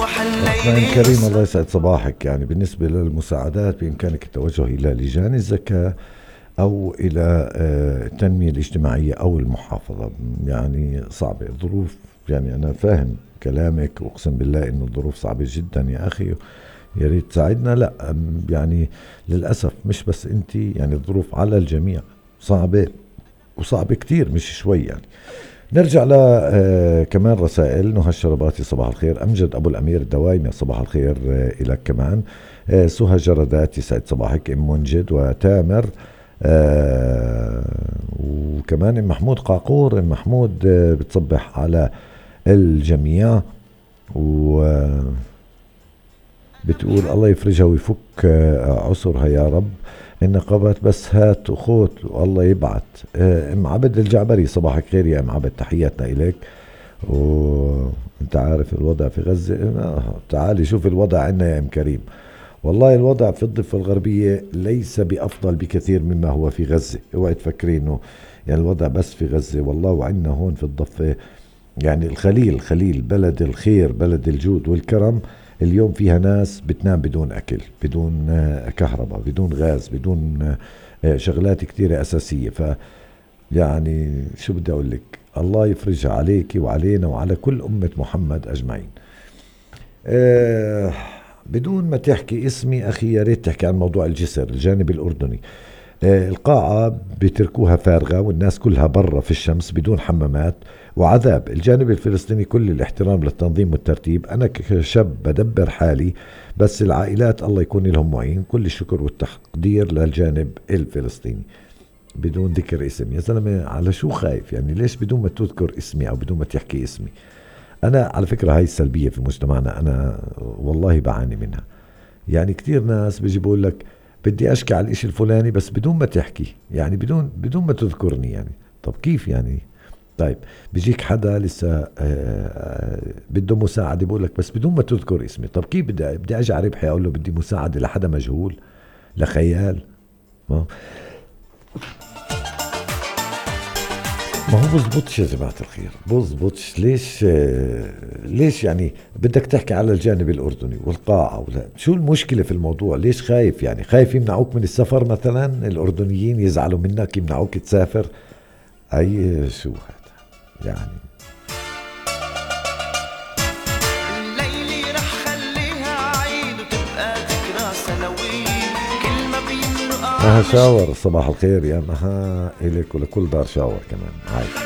أخوان كريم، الله يسعد صباحك. يعني بالنسبة للمساعدات بإمكانك التوجه إلى لجان الزكاة أو إلى التنمية الاجتماعية أو المحافظة. يعني صعبة الظروف، يعني أنا فاهم كلامك وأقسم بالله إنه الظروف صعبة جدا يا أخي، يا ريت تساعدنا. لا يعني للأسف مش بس أنت، يعني الظروف على الجميع صعبة، وصعبة كتير مش شوي. يعني نرجع ل كمان رسائل. نهى الشرباتي صباح الخير. أمجد أبو الأمير الدوايمي صباح الخير إلك كمان. سهى جردات يسعد صباحك. أم منجد وتامر وكمان أم محمود قاقور. أم محمود بتصبح على الجميع وبتقول الله يفرجها ويفك عسرها يا رب. النقابات بس هات وخوت والله يبعت. ام عبد الجعبري صباحك خير يا ام عبد، تحياتنا اليك. وانت عارف الوضع في غزة، تعالي شوف الوضع عندنا يا ام كريم. والله الوضع في الضفة الغربية ليس بأفضل بكثير مما هو في غزة. اوعي تفكري انه يعني الوضع بس في غزة، والله وعندنا هون في الضفة يعني الخليل بلد الخير بلد الجود والكرم. اليوم فيها ناس بتنام بدون أكل، بدون كهرباء، بدون غاز، بدون شغلات كتيرة أساسية. يعني شو بدي أقول لك، الله يفرجها عليك وعلينا وعلى كل أمة محمد أجمعين. بدون ما تحكي اسمي أخي، يا ريت تحكي عن موضوع الجسر الجانب الأردني. القاعة بتركوها فارغة والناس كلها برا في الشمس بدون حمامات وعذاب. الجانب الفلسطيني كل الاحترام للتنظيم والترتيب. أنا كشاب بدبر حالي، بس العائلات الله يكون لهم معين. كل الشكر والتقدير للجانب الفلسطيني. بدون ذكر اسم يا زلمة، على شو خايف؟ يعني ليش بدون ما تذكر اسمي أو بدون ما تحكي اسمي؟ أنا على فكرة هاي السلبية في مجتمعنا أنا والله بعاني منها. يعني كتير ناس بيجي بقول لك بدي اشكي على الاشي الفلاني بس بدون ما تحكي، يعني بدون ما تذكرني. يعني طب كيف يعني؟ طيب بيجيك حدا لسه بده مساعدة بقول لك بس بدون ما تذكر اسمي. طب كيف بدي اجي على ربحي اقول له بدي مساعدة لحدا مجهول، لخيال؟ ما هو بزبطش يا جماعة الخير، بزبطش. ليش يعني بدك تحكي على الجانب الأردني والقاعة؟ ولا شو المشكلة في الموضوع؟ ليش خايف؟ يعني خايف يمنعوك من السفر مثلا؟ الأردنيين يزعلوا منك يمنعوك تسافر؟ أي شو هذا يعني؟ الليلي رح خليها عيد وتبقى ذكرى سنوية. كل ما بيمرق مها شاور صباح الخير يا مها إليك ولكل دار شاور كمان. هاي